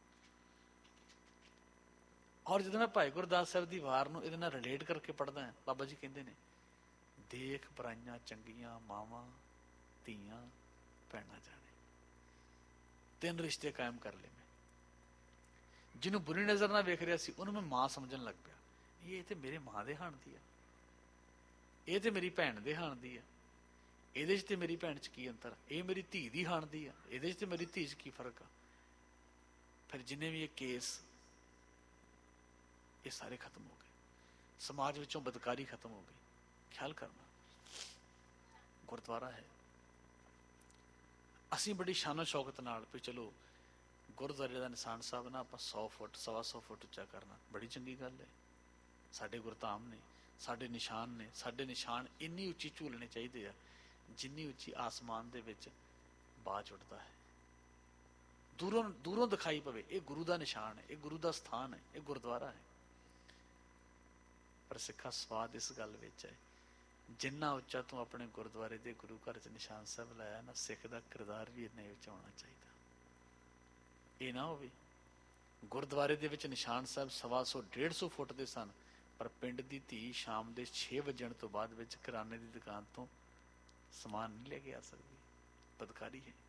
ਔਰ ਜਦੋਂ ਮੈਂ ਭਾਈ ਗੁਰਦਾਸ ਸਾਹਿਬ ਦੀ ਵਾਰ ਨੂੰ ਇਹਦੇ ਨਾਲ ਰਿਲੇਟ ਕਰਕੇ ਪੜ੍ਹਦਾ ਹਾਂ, ਬਾਬਾ ਜੀ ਕਹਿੰਦੇ ਨੇ ਦੇਖ ਪਰਾਈਆਂ ਚੰਗੀਆਂ ਮਾਵਾਂ ਧੀਆਂ ਭੈਣਾਂ ਜਾਣੇ, 3 ਰਿਸ਼ਤੇ ਕਾਇਮ ਕਰ ਲਏ ਮੈਂ। ਜਿਹਨੂੰ ਬੁਰੀ ਨਜ਼ਰ ਨਾਲ ਵੇਖ ਰਿਹਾ ਸੀ ਉਹਨੂੰ ਮੈਂ ਮਾਂ ਸਮਝਣ ਲੱਗ ਪਿਆ, ਇਹ ਤੇ ਮੇਰੇ ਮਾਂ ਦੇ ਹਾਣ ਦੀ ਆ, ਇਹ ਤੇ ਮੇਰੀ ਭੈਣ ਦੇ ਹਾਣ ਦੀ ਆ, ਇਹਦੇ 'ਚ ਤੇ ਮੇਰੀ ਭੈਣ 'ਚ ਕੀ ਅੰਤਰ? ਇਹ ਮੇਰੀ ਧੀ ਦੀ ਹਾਣ ਦੀ ਆ, ਇਹਦੇ 'ਚ ਤੇ ਮੇਰੀ ਧੀ 'ਚ ਕੀ ਫਰਕ ਆ? ਫਿਰ ਜਿੰਨੇ ਵੀ ਇਹ ਕੇਸ, ਇਹ ਸਾਰੇ ਖਤਮ ਹੋ ਗਏ, ਸਮਾਜ ਵਿੱਚੋਂ ਬਦਕਾਰੀ ਖਤਮ ਹੋ ਗਈ। ਖਿਆਲ ਕਰਨਾ, ਗੁਰਦੁਆਰਾ ਹੈ, ਅਸੀਂ ਬੜੀ ਸ਼ਾਨੋ ਸ਼ੌਕਤ ਨਾਲ ਵੀ ਚਲੋ ਗੁਰਦੁਆਰੇ ਦਾ ਨਿਸ਼ਾਨ ਸਾਹਿਬ ਨਾ ਆਪਾਂ 100 ਫੁੱਟ 125 ਫੁੱਟ ਉੱਚਾ ਕਰਨਾ, ਬੜੀ ਚੰਗੀ ਗੱਲ ਹੈ। ਸਾਡੇ ਗੁਰਧਾਮ ਨੇ, ਸਾਡੇ ਨਿਸ਼ਾਨ ਨੇ, ਸਾਡੇ ਨਿਸ਼ਾਨ ਇੰਨੀ ਉੱਚੀ ਝੂਲਣੇ ਚਾਹੀਦੇ ਆ ਜਿੰਨੀ ਉੱਚੀ ਆਸਮਾਨ ਦੇ ਵਿੱਚ ਬਾਜ ਉੱਡਦਾ ਹੈ, ਦੂਰੋਂ ਦੂਰੋਂ ਦਿਖਾਈ ਪਵੇ। ਇਹ ਗੁਰੂ ਦਾ ਨਿਸ਼ਾਨ ਹੈ, ਇਹ ਗੁਰੂ ਦਾ ਸਥਾਨ ਹੈ, ਇਹ ਗੁਰਦੁਆਰਾ ਹੈ। ਪਰ ਸਿੱਖਾ ਸਵਾਦ ਇਸ ਗੱਲ ਵਿੱਚ ਹੈ, ਜਿੰਨਾ ਉੱਚਾ ਤੂੰ ਆਪਣੇ ਗੁਰਦੁਆਰੇ ਦੇ ਗੁਰੂ ਘਰ 'ਚ ਨਿਸ਼ਾਨ ਸਾਹਿਬ ਲਾਇਆ ਨਾ, ਸਿੱਖ ਦਾ ਕਿਰਦਾਰ ਵੀ ਇੰਨਾ ਉੱਚਾ ਹੋਣਾ ਚਾਹੀਦਾ। ਇਹ ਨਾ ਹੋਵੇ। ਗੁਰਦੁਆਰੇ ਦੇ ਵਿੱਚ ਨਿਸ਼ਾਨ ਸਾਹਿਬ 125 150 ਫੁੱਟ ਦੇ ਸਨ, ਪਰ ਪਿੰਡ ਦੀ ਧੀ ਸ਼ਾਮ ਦੇ 6 ਵਜਣ ਤੋਂ ਬਾਅਦ ਵਿੱਚ ਕਿਰਾਨੇ ਦੀ ਦੁਕਾਨ ਤੋਂ ਸਮਾਨ ਨਹੀਂ ਲੈ ਕੇ ਆ ਸਕਦੀ। ਬਦਕਾਰੀ ਹੈ।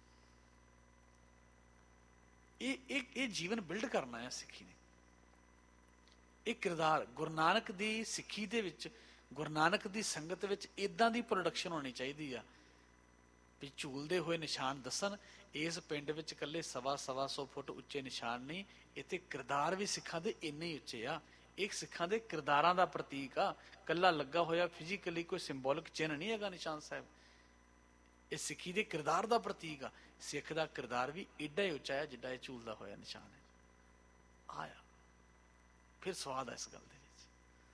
ਇਹ ਜੀਵਨ ਬਿਲਡ ਕਰਨਾ ਹੈ ਸਿੱਖੀ ਨੇ। ਇਹ ਕਿਰਦਾਰ ਗੁਰੂ ਨਾਨਕ ਦੀ ਸਿੱਖੀ ਦੇ ਵਿੱਚ, ਗੁਰੂ ਨਾਨਕ ਦੀ ਸੰਗਤ ਵਿੱਚ ਇਦਾਂ ਦੀ ਪ੍ਰੋਡਕਸ਼ਨ ਹੋਣੀ ਚਾਹੀਦੀ ਆ ਵੀ ਝੂਲਦੇ ਹੋਏ ਨਿਸ਼ਾਨ ਦੱਸਣ। ਇਸ ਪਿੰਡ ਵਿੱਚ ਇਕੱਲੇ 125 ਫੁੱਟ ਉੱਚੇ ਨਿਸ਼ਾਨ ਨਹੀਂ, ਇੱਥੇ ਕਿਰਦਾਰ ਵੀ ਸਿੱਖਾਂ ਦੇ ਇੰਨੇ ਹੀ ਉੱਚੇ ਆ। ਇਹ ਸਿੱਖਾਂ ਦੇ ਕਿਰਦਾਰਾਂ ਦਾ ਪ੍ਰਤੀਕ ਆ। ਕੱਲਾ ਲੱਗਾ ਹੋਇਆ ਫਿਜ਼ੀਕਲੀ ਕੋਈ ਸਿੰਬੋਲਿਕ ਚਿੰਨ੍ਹ ਨਹੀਂ ਹੈਗਾ ਨਿਸ਼ਾਨ ਸਾਹਿਬ। ਇਹ ਸਿੱਖੀ ਦੇ ਕਿਰਦਾਰ ਦਾ ਪ੍ਰਤੀਕ ਆ। ਸਿੱਖ ਦਾ ਕਿਰਦਾਰ ਵੀ ਏਡਾ ਹੀ ਉੱਚਾ ਹੈ ਜਿੱਡਾ ਇਹ ਝੂਲਦਾ ਹੋਇਆ ਨਿਸ਼ਾਨ ਹੈ। ਆਇਆ ਫਿਰ ਸਵਾਦ ਆ ਇਸ ਗੱਲ ਦੇ ਵਿੱਚ।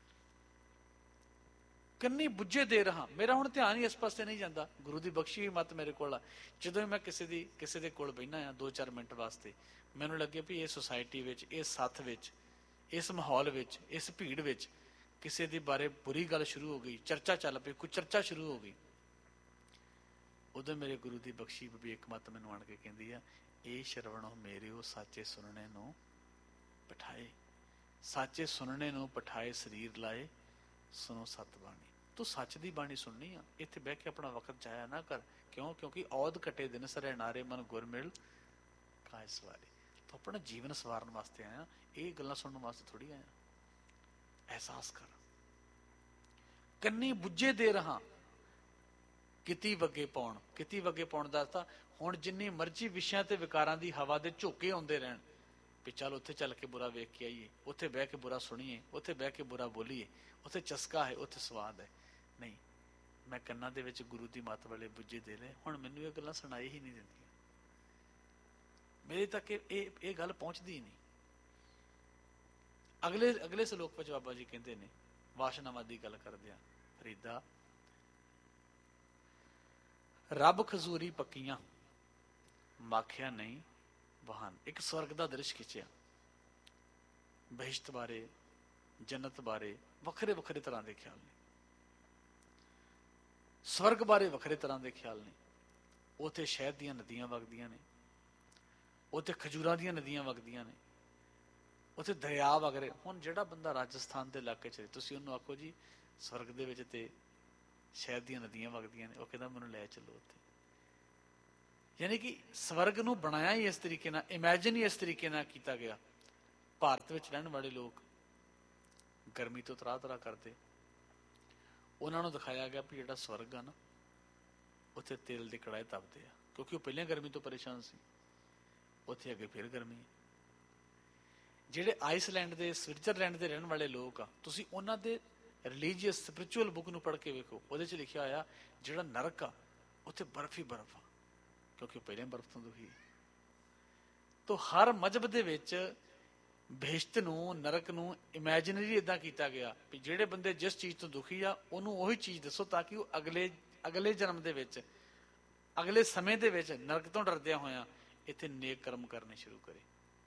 ਕੰਨੀ ਬੁੱਝੇ ਦੇ ਰਹਾ, ਮੇਰਾ ਹੁਣ ਧਿਆਨ ਹੀ ਇਸ ਪਾਸੇ ਨਹੀਂ ਜਾਂਦਾ। ਗੁਰੂ ਦੀ ਬਖਸ਼ੀ ਹੋਈ ਮੱਤ ਮੇਰੇ ਕੋਲ ਆ। ਜਦੋਂ ਮੈਂ ਕਿਸੇ ਦੇ ਕੋਲ ਬਹਿਨਾ ਆ 2-4 ਮਿੰਟ ਵਾਸਤੇ, ਮੈਨੂੰ ਲੱਗੇ ਵੀ ਇਹ ਸੁਸਾਇਟੀ ਵਿੱਚ, ਇਸ ਸੱਥ ਵਿੱਚ, ਇਸ ਮਾਹੌਲ ਵਿੱਚ, ਇਸ ਭੀੜ ਵਿੱਚ ਕਿਸੇ ਦੇ ਬਾਰੇ ਬੁਰੀ ਗੱਲ ਸ਼ੁਰੂ ਹੋ ਗਈ, ਚਰਚਾ ਚੱਲ ਪਈ, ਕੋਈ ਚਰਚਾ ਸ਼ੁਰੂ ਹੋ ਗਈ, ਉਦੋਂ ਮੇਰੇ ਗੁਰੂ ਦੀ ਬਖਸ਼ੀ ਵਿਵੇਕ ਮੱਤ ਮੈਨੂੰ ਆਣ ਕੇ ਕਹਿੰਦੀ ਆ, ਇਹ ਸ਼ਰਵਣੋ ਮੇਰੇ ਉਹ ਸਾਚੇ ਸੁਣਨੇ ਨੂੰ ਪਠਾਏ, ਸਾਚੇ ਸੁਣਨੇ ਨੂੰ ਪਠਾਏ ਸਰੀਰ ਲਾਏ, ਸੁਣੋ ਸਤ ਬਾਣੀ। ਤੂੰ ਸੱਚ ਦੀ ਬਾਣੀ ਸੁਣਨੀ ਆ, ਇੱਥੇ ਬਹਿ ਕੇ ਆਪਣਾ ਵਕਤ ਜਾਇਆ ਨਾ ਕਰ। ਕਿਉਂ? ਕਿਉਂਕਿ ਔਦ ਕਟੇ ਦਿਨ ਸਰੇ ਨਾਰੇ ਮਨ ਗੁਰ ਮਿਲ ਕਾਇ ਸਵਾਰੇ। ਤੂੰ ਆਪਣਾ ਜੀਵਨ ਸਵਾਰਨ ਵਾਸਤੇ ਆਇਆ, ਇਹ ਗੱਲਾਂ ਸੁਣਨ ਵਾਸਤੇ ਥੋੜੀ ਆਇਆ। ਅਹਿਸਾਸ ਕਰ। ਕੰਨੀ ਬੁੱਝੇ ਦੇ ਰਹਾ ਕਿਤੀ ਵਗੇ ਪਾਉਣ। ਕਿਤੀ ਵਗੇ ਪਾਉਣ ਦਾ ਅਰਥ ਹੁਣ ਜਿੰਨੀ ਮਰਜ਼ੀ ਵਿਸ਼ਿਆਂ ਤੇ ਵਿਕਾਰਾਂ ਦੀ ਹਵਾ ਦੇ ਝੋਕੇ ਆਉਂਦੇ ਰਹਿਣ ਵੀ ਚੱਲ ਉੱਥੇ ਚੱਲ ਕੇ ਬੁਰਾ ਵੇਖ ਕੇ ਆਈਏ, ਉੱਥੇ ਬਹਿ ਕੇ ਬੁਰਾ ਸੁਣੀਏ, ਉੱਥੇ ਬਹਿ ਕੇ ਬੁਰਾ ਬੋਲੀਏ, ਉੱਥੇ ਚਸਕਾ ਹੈ, ਉੱਥੇ ਸਵਾਦ ਹੈ। ਨਹੀਂ, ਮੈਂ ਕੰਨਾਂ ਦੇ ਵਿੱਚ ਗੁਰੂ ਦੀ ਮੱਤ ਵਾਲੇ ਬੁੱਝੇ ਦੇ ਲਏ। ਹੁਣ ਮੈਨੂੰ ਇਹ ਗੱਲਾਂ ਸੁਣਾਈ ਹੀ ਨਹੀਂ ਦਿੰਦੀਆਂ, ਮੇਰੇ ਤੱਕ ਇਹ ਗੱਲ ਪਹੁੰਚਦੀ ਹੀ ਨਹੀਂ। ਅਗਲੇ ਸਲੋਕ ਵਿੱਚ ਬਾਬਾ ਜੀ ਕਹਿੰਦੇ ਨੇ, ਵਾਸ਼ਨਾਵਾਂ ਦੀ ਗੱਲ ਕਰਦੇ ਆ, ਫਰੀਦਾ ਰੱਬ ਖਜ਼ੂਰੀ ਪੱਕੀਆਂ ਮਾਖਿਆ ਨਹੀਂ ਵਾਹਨ। ਇੱਕ ਸਵਰਗ ਦਾ ਦ੍ਰਿਸ਼ ਖਿੱਚਿਆ, ਬਹਿਸ਼ਤ ਬਾਰੇ, ਜੰਨਤ ਬਾਰੇ ਵੱਖਰੇ ਵੱਖਰੇ ਤਰ੍ਹਾਂ ਦੇ ਖਿਆਲ ਨੇ, ਸਵਰਗ ਬਾਰੇ ਵੱਖਰੇ ਤਰ੍ਹਾਂ ਦੇ ਖਿਆਲ ਨੇ। ਉੱਥੇ ਸ਼ਹਿਦ ਦੀਆਂ ਨਦੀਆਂ ਵਗਦੀਆਂ ਨੇ, ਉੱਥੇ ਖਜੂਰਾਂ ਦੀਆਂ ਨਦੀਆਂ ਵਗਦੀਆਂ ਨੇ, ਉੱਥੇ ਦਰਿਆ ਵਗ ਰਹੇ। ਹੁਣ ਜਿਹੜਾ ਬੰਦਾ ਰਾਜਸਥਾਨ ਦੇ ਇਲਾਕੇ 'ਚ, ਤੁਸੀਂ ਉਹਨੂੰ ਆਖੋ ਜੀ ਸਵਰਗ ਦੇ ਵਿੱਚ ਤੇ ਸ਼ਹਿਦ ਦੀਆਂ ਨਦੀਆਂ ਵਗਦੀਆਂ ਨੇ, ਉਹ ਕਹਿੰਦਾ ਮੈਨੂੰ ਲੈ ਚੱਲੋ ਉੱਥੇ। ਯਾਨੀ ਕਿ ਸਵਰਗ ਨੂੰ ਬਣਾਇਆ ਹੀ ਇਸ ਤਰੀਕੇ ਨਾਲ, ਇਮੈਜਿਨ ਹੀ ਇਸ ਤਰੀਕੇ ਨਾਲ ਕੀਤਾ ਗਿਆ। ਭਾਰਤ ਵਿੱਚ ਰਹਿਣ ਵਾਲੇ ਲੋਕ ਗਰਮੀ ਤੋਂ ਤਰਾਹ ਕਰਦੇ, ਉਹਨਾਂ ਨੂੰ ਦਿਖਾਇਆ ਗਿਆ ਵੀ ਜਿਹੜਾ ਸਵਰਗ ਆ ਨਾ, ਉੱਥੇ ਤੇਲ ਦੇ ਕੜਾਏ ਤਪਦੇ ਆ, ਕਿਉਂਕਿ ਉਹ ਪਹਿਲਾਂ ਗਰਮੀ ਤੋਂ ਪਰੇਸ਼ਾਨ ਸੀ। ਉੱਥੇ ਅੱਗੇ ਫਿਰ ਗਰਮੀ ਹੈ। ਜਿਹੜੇ ਆਈਸਲੈਂਡ ਦੇ, ਸਵਿਟਜ਼ਰਲੈਂਡ ਦੇ ਰਹਿਣ ਵਾਲੇ ਲੋਕ ਆ, ਤੁਸੀਂ ਉਹਨਾਂ ਦੇ ਰਿਲੀਜੀਅਸ ਸਪਿਰਿਚੁਅਲ ਬੁੱਕ ਨੂੰ ਪੜ੍ਹ ਕੇ ਵੇਖੋ, ਉਹਦੇ 'ਚ ਲਿਖਿਆ ਹੋਇਆ ਜਿਹੜਾ ਨਰਕ ਆ ਉੱਥੇ ਬਰਫ਼ ਹੀ ਬਰਫ਼ ਆ, ਕਿਉਂਕਿ ਉਹ ਪਹਿਲਾਂ ਬਰਫ਼ ਤੋਂ ਦੁਖੀ ਹੈ। ਤੋ ਹਰ ਮਜ਼ਹਬ ਦੇ ਵਿੱਚ ਬਹਿਸ਼ਤ ਨੂੰ, ਨਰਕ ਨੂੰ ਇਮੈਜਿਨਰੀ ਇਦਾਂ ਕੀਤਾ ਗਿਆ ਵੀ ਜਿਹੜੇ ਬੰਦੇ ਜਿਸ ਚੀਜ਼ ਤੋਂ ਦੁਖੀ ਆ ਉਹਨੂੰ ਉਹੀ ਚੀਜ਼ ਦੱਸੋ, ਤਾਂ ਕਿ ਉਹ ਅਗਲੇ ਜਨਮ ਦੇ ਵਿੱਚ, ਅਗਲੇ ਸਮੇਂ ਦੇ ਵਿੱਚ ਨਰਕ ਤੋਂ ਡਰਦਿਆਂ ਹੋਇਆਂ ਇੱਥੇ ਨੇਕ ਕਰਮ ਕਰਨੇ ਸ਼ੁਰੂ ਕਰੇ।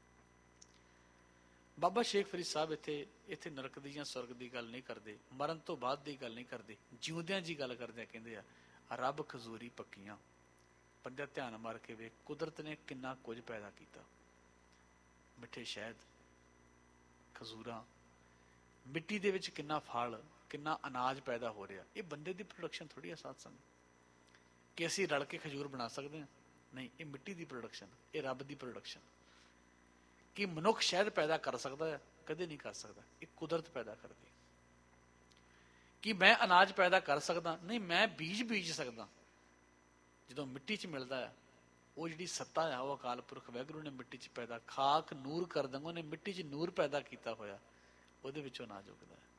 ਬਾਬਾ ਸ਼ੇਖ ਫਰੀਦ ਸਾਹਿਬ ਇੱਥੇ ਨਰਕ ਦੀ ਜਾਂ ਸਵਰਗ ਦੀ ਗੱਲ ਨਹੀਂ ਕਰਦੇ, ਮਰਨ ਤੋਂ ਬਾਅਦ ਦੀ ਗੱਲ ਨਹੀਂ ਕਰਦੇ, ਜਿਉਂਦਿਆਂ ਜੀ ਗੱਲ ਕਰਦੇ ਆ। ਕਹਿੰਦੇ ਆ ਰੱਬ ਖਜ਼ੂਰੀ ਪੱਕੀਆਂ। ਬੰਦਾ ਧਿਆਨ ਮਾਰ ਕੇ ਵੇਖ, ਕੁਦਰਤ ਨੇ ਕਿੰਨਾ ਕੁਝ ਪੈਦਾ ਕੀਤਾ। ਮਿੱਠੇ ਸ਼ਹਿਦ, ਖਜ਼ੂਰਾਂ, ਮਿੱਟੀ ਦੇ ਵਿੱਚ ਕਿੰਨਾ ਫਲ, ਕਿੰਨਾ ਅਨਾਜ ਪੈਦਾ ਹੋ ਰਿਹਾ। ਇਹ ਬੰਦੇ ਦੀ ਪ੍ਰੋਡਕਸ਼ਨ ਥੋੜੀ ਆ ਸਾਧ ਸੰਗਤ, ਕਿ ਅਸੀਂ ਰਲ ਕੇ ਖਜੂਰ ਬਣਾ ਸਕਦੇ ਹਾਂ। ਨਹੀਂ, ਇਹ ਮਿੱਟੀ ਦੀ ਪ੍ਰੋਡਕਸ਼ਨ, ਇਹ ਰੱਬ ਦੀ ਪ੍ਰੋਡਕਸ਼ਨ। ਕਿ ਮਨੁੱਖ ਸ਼ਹਿਦ ਪੈਦਾ ਕਰ ਸਕਦਾ ਹੈ? ਕਦੇ ਨਹੀਂ ਕਰ ਸਕਦਾ, ਇਹ ਕੁਦਰਤ ਪੈਦਾ ਕਰਦੀ। ਕਿ ਮੈਂ ਅਨਾਜ ਪੈਦਾ ਕਰ ਸਕਦਾ? ਨਹੀਂ, ਮੈਂ ਬੀਜ ਸਕਦਾ। ਜਦੋਂ ਮਿੱਟੀ 'ਚ ਮਿਲਦਾ ਹੈ, ਉਹ ਜਿਹੜੀ ਸੱਤਾ ਆ, ਉਹ ਅਕਾਲ ਪੁਰਖ ਵਾਹਿਗੁਰੂ ਨੇ ਮਿੱਟੀ 'ਚ ਪੈਦਾ, ਖਾਕ ਨੂਰ ਕਰ ਦਾਂਗਾ, ਉਹਨੇ ਮਿੱਟੀ 'ਚ ਨੂਰ ਪੈਦਾ ਕੀਤਾ ਹੋਇਆ, ਉਹਦੇ ਵਿੱਚੋਂ ਅਨਾਜ ਉੱਗਦਾ ਹੈ।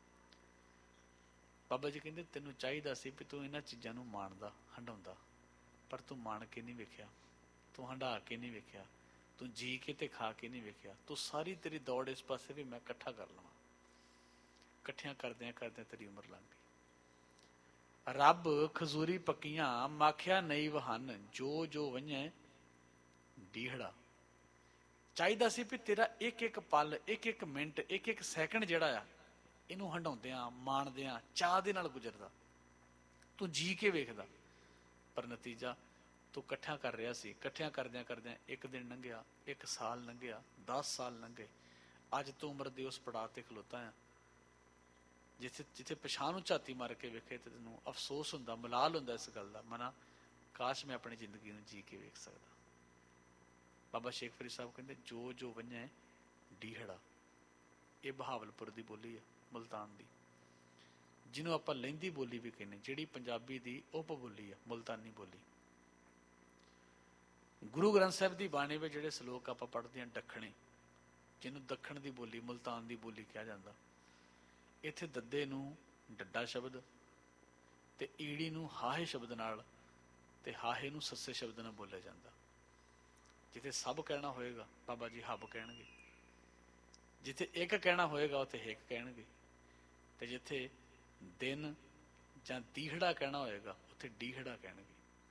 ਬਾਬਾ ਜੀ ਕਹਿੰਦੇ ਤੈਨੂੰ ਚਾਹੀਦਾ ਸੀ ਵੀ ਤੂੰ ਇਹਨਾਂ ਚੀਜ਼ਾਂ ਨੂੰ ਮਾਣਦਾ, ਹੰਡਾਉਂਦਾ, ਪਰ ਤੂੰ ਮਾਣ ਕੇ ਨਹੀਂ ਵੇਖਿਆ, ਤੂੰ ਹੰਡਾ ਕੇ ਨਹੀਂ ਵੇਖਿਆ, ਤੂੰ ਜੀ ਕੇ ਤੇ ਖਾ ਕੇ ਨਹੀਂ ਵੇਖਿਆ। ਤੂੰ ਸਾਰੀ ਤੇਰੀ ਦੌੜ ਇਸ ਪਾਸੇ ਵੀ ਮੈਂ ਇਕੱਠਾ ਕਰ ਲਵਾਂ। ਇਕੱਠਿਆਂ ਕਰਦਿਆਂ ਕਰਦਿਆਂ ਤੇਰੀ ਉਮਰ ਲੰਘ ਗਈ। ਰੱਬ ਖਜ਼ੂਰੀ ਪੱਕੀਆਂ ਮਾਖਿਆ ਨਹੀਂ ਵਹਨ, ਜੋ ਜੋ ਵੰਝੇ ਡੀਹੜਾ। ਚਾਹੀਦਾ ਸੀ ਵੀ ਤੇਰਾ ਇੱਕ ਇੱਕ ਪਲ, ਇੱਕ ਇੱਕ ਮਿੰਟ, ਇੱਕ ਇੱਕ ਸੈਕਿੰਡ ਜਿਹੜਾ ਆ, ਇਹਨੂੰ ਹੰਡਾਉਂਦਿਆਂ, ਮਾਣਦਿਆਂ, ਚਾਹ ਦੇ ਨਾਲ ਗੁਜ਼ਰਦਾ, ਤੂੰ ਜੀ ਕੇ ਵੇਖਦਾ। ਪਰ ਨਤੀਜਾ ਤੂੰ ਇਕੱਠਿਆਂ ਕਰ ਰਿਹਾ ਸੀ, ਇਕੱਠਿਆਂ ਕਰਦਿਆਂ ਕਰਦਿਆਂ ਇੱਕ ਦਿਨ ਲੰਘਿਆ, 1 ਸਾਲ ਲੰਘਿਆ, 10 ਸਾਲ ਲੰਘੇ, ਅੱਜ ਤੂੰ ਉਮਰ ਦੇ ਉਸ ਪੜਾਅ ਤੇ ਖਲੋਤਾ ਆ ਜਿੱਥੇ ਪਛਾਣ ਨੂੰ ਝਾਤੀ ਮਾਰ ਕੇ ਵੇਖੇ ਤੇ ਤੈਨੂੰ ਅਫਸੋਸ ਹੁੰਦਾ, ਮਲਾਲ ਹੁੰਦਾ ਇਸ ਗੱਲ ਦਾ, ਮਨਾ ਕਾਸ਼ ਮੈਂ ਆਪਣੀ ਜ਼ਿੰਦਗੀ ਨੂੰ ਜੀ ਕੇ ਵੇਖ ਸਕਦਾ। ਬਾਬਾ ਸ਼ੇਖ ਫਰੀਦ ਸਾਹਿਬ ਕਹਿੰਦੇ ਜੋ ਜੋ ਵੰਝੈ ਡੀਹੜਾ, ਇਹ ਬਹਾਵਲਪੁਰ ਦੀ ਬੋਲੀ ਆ, ਮੁਲਤਾਨ ਦੀ, ਜਿਹਨੂੰ ਆਪਾਂ ਲਹਿੰਦੀ ਬੋਲੀ ਵੀ ਕਹਿੰਦੇ, ਜਿਹੜੀ ਪੰਜਾਬੀ ਦੀ ਉਪ ਬੋਲੀ ਆ, ਮੁਲਤਾਨੀ ਬੋਲੀ। ਗੁਰੂ ਗ੍ਰੰਥ ਸਾਹਿਬ ਦੀ ਬਾਣੀ ਵਿੱਚ ਜਿਹੜੇ ਸਲੋਕ ਆਪਾਂ ਪੜ੍ਹਦੇ ਹਾਂ, ਦੱਖਣੀ, ਜਿਹਨੂੰ ਦੱਖਣ ਦੀ ਬੋਲੀ, ਮੁਲਤਾਨ ਦੀ ਬੋਲੀ ਕਿਹਾ ਜਾਂਦਾ, ਇੱਥੇ ਦੱਦੇ ਨੂੰ ਡੱਡਾ ਸ਼ਬਦ ਤੇ ਈੜੀ ਨੂੰ ਹਾਹੇ ਸ਼ਬਦ ਨਾਲ ਤੇ ਹਾਹੇ ਨੂੰ ਸੱਸੇ ਸ਼ਬਦ ਨਾਲ ਬੋਲਿਆ ਜਾਂਦਾ। ਜਿੱਥੇ ਸਭ ਕਹਿਣਾ ਹੋਏਗਾ ਬਾਬਾ ਜੀ ਹੱਬ ਕਹਿਣਗੇ, ਜਿੱਥੇ ਇੱਕ ਕਹਿਣਾ ਹੋਏਗਾ ਉੱਥੇ ਹਿੱਕ ਕਹਿਣਗੇ, ਤੇ ਜਿੱਥੇ ਦਿਨ ਜਾਂ ਦੀਹੜਾ ਕਹਿਣਾ ਹੋਏਗਾ ਉੱਥੇ ਡੀਹੜਾ ਕਹਿਣਗੇ।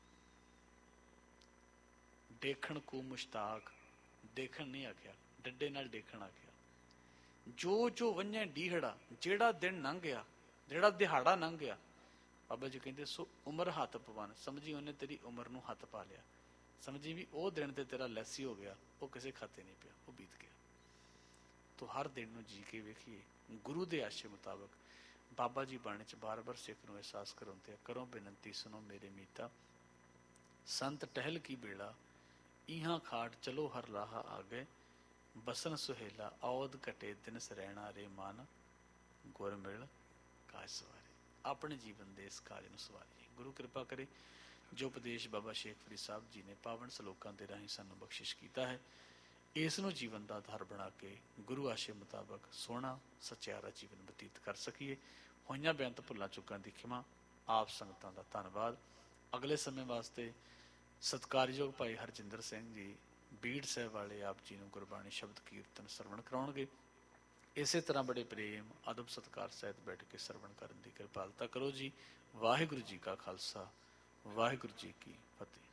ਦੇਖਣ ਕੋ ਮੁਸ਼ਤਾਕ, ਦੇਖਣ ਨਹੀਂ ਆਖਿਆ, ਡੱਡੇ ਨਾਲ ਦੇਖਣ ਆਖਿਆ। ਜੋ ਜੋ ਵੰਝੈ ਡੀਹੜਾ, ਜਿਹੜਾ ਦਿਨ ਲੰਘ ਗਿਆ, ਜਿਹੜਾ ਦਿਹਾੜਾ ਲੰਘ ਗਿਆ, ਬਾਬਾ ਜੀ ਕਹਿੰਦੇ ਸੋ ਉਮਰ ਹੱਥ ਪਵਨ, ਸਮਝੀ ਉਹਨੇ ਤੇਰੀ ਉਮਰ ਨੂੰ ਹੱਥ ਪਾ ਲਿਆ, ਸਮਝੀ ਵੀ ਉਹ ਦਿਨ ਤੇ ਤੇਰਾ ਲੈਸੀ ਹੋ ਗਿਆ, ਉਹ ਕਿਸੇ ਖਾਤੇ ਨਹੀਂ ਪਿਆ, ਉਹ ਬੀਤ ਗਿਆ। ਤੋ ਹਰ ਦਿਨ ਨੂੰ ਜੀ ਕੇ ਵੇਖੀਏ ਗੁਰੂ ਦੇ ਆਸ਼ੇ ਮੁਤਾਬਕ। ਬਾਬਾ ਜੀ ਬਾਣੀ ਚ ਬਾਰ-ਬਾਰ ਸਿੱਖ ਨੂੰ ਅਹਿਸਾਸ ਕਰਾਉਂਦੇ ਆ, ਕਰੋ ਬੇਨਤੀ ਸੁਣੋ ਮੇਰੇ ਮੀਤਾ, ਸੰਤ ਟਹਿਲ ਕੀ ਬੇੜਾ, ਇਹਾਂ ਖਾਟ ਚਲੋ ਹਰ ਰਾਹ ਆਗੇ, ਬਸਨ ਸੁਹੇਲਾ ਔਦ ਘਟੇ ਦਿਨ ਸਰੈਣਾ ਰੇ ਮਨ, ਗੁਰ ਮਿਲ ਕਾਜ ਸਵਾਰੇ। ਆਪਣੇ ਜੀਵਨ ਦੇ ਇਸ ਕਾਜ ਨੂੰ ਸਵਾਰੀਏ। ਗੁਰੂ ਕਿਰਪਾ ਕਰੇ ਜੋ ਉਪਦੇਸ਼ ਬਾਬਾ ਸ਼ੇਖ ਫਰੀਦ ਸਾਹਿਬ ਜੀ ਨੇ ਪਾਵਨ ਸਲੋਕਾਂ ਦੇ ਰਾਹੀਂ ਸਾਨੂੰ ਬਖਸ਼ਿਸ਼ ਕੀਤਾ ਹੈ, ਇਸ ਨੂੰ ਜੀਵਨ ਦਾ ਆਧਾਰ ਬਣਾ ਕੇ ਗੁਰੂ ਆਸ਼ੇ ਮੁਤਾਬਕ ਸੋਹਣਾ ਸਚਿਆਰਾ ਜੀਵਨ ਬਤੀਤ ਕਰ ਸਕੀਏ। ਹੋਈਆਂ ਬੇਅੰਤ ਭੁੱਲਾਂ ਚੁੱਕਾਂ ਦੀ ਖਿਮਾ। ਆਪ ਸੰਗਤਾਂ ਦਾ ਧੰਨਵਾਦ। ਅਗਲੇ ਸਮੇਂ ਵਾਸਤੇ ਸਤਿਕਾਰਯੋਗ ਭਾਈ ਹਰਜਿੰਦਰ ਸਿੰਘ ਜੀ ਬੀੜ ਸਾਹਿਬ ਵਾਲੇ ਆਪ ਜੀ ਨੂੰ ਗੁਰਬਾਣੀ ਸ਼ਬਦ ਕੀਰਤਨ ਸਰਵਣ ਕਰਾਉਣਗੇ। ਇਸੇ ਤਰ੍ਹਾਂ ਬੜੇ ਪ੍ਰੇਮ ਅਦਬ ਸਤਿਕਾਰ ਸਹਿਤ ਬੈਠ ਕੇ ਸਰਵਣ ਕਰਨ ਦੀ ਕਿਰਪਾਲਤਾ ਕਰੋ ਜੀ। ਵਾਹਿਗੁਰੂ ਜੀ ਕਾ ਖਾਲਸਾ, ਵਾਹਿਗੁਰੂ ਜੀ ਕੀ ਫਤਿਹ।